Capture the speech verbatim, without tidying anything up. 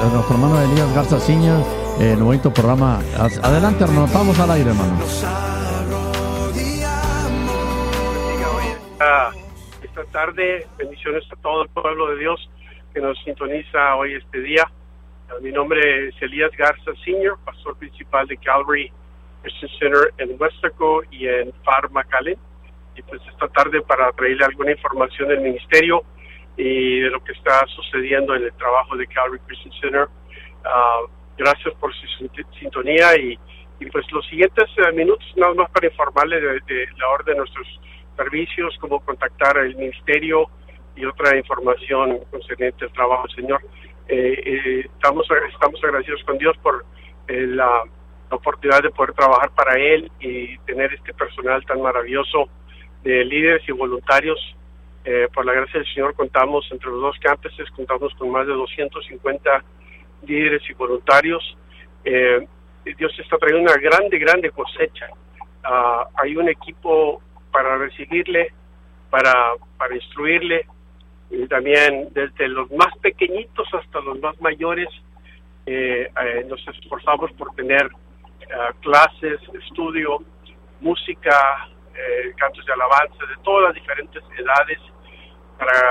nuestro hermano Elías Garza Senior, eh, el bonito programa. Adelante, hermano, estamos al aire, hermano. Esta, esta tarde, bendiciones a todo el pueblo de Dios que nos sintoniza hoy este día. Mi nombre es Elías Garza Senior, pastor principal de Calvary Christian Center en Westaco y en Far McAllen. Y pues esta tarde para traerle alguna información del ministerio y de lo que está sucediendo en el trabajo de Calvary Christian Center. Uh, gracias por su sintonía y, y pues los siguientes uh, minutos nada más para informarle de, de la orden de nuestros servicios, cómo contactar el ministerio y otra información concerniente al trabajo del Señor. Eh, eh, estamos estamos agradecidos con Dios por eh, la, la oportunidad de poder trabajar para Él y tener este personal tan maravilloso de líderes y voluntarios. Eh, por la gracia del Señor contamos entre los dos campuses, contamos con más de doscientos cincuenta líderes y voluntarios. Eh, Dios está trayendo una grande, grande cosecha. Uh, hay un equipo para recibirle, para, para instruirle, y también desde los más pequeñitos hasta los más mayores. Eh, eh, nos esforzamos por tener uh, clases, estudio, música, eh, cantos de alabanza de todas las diferentes edades para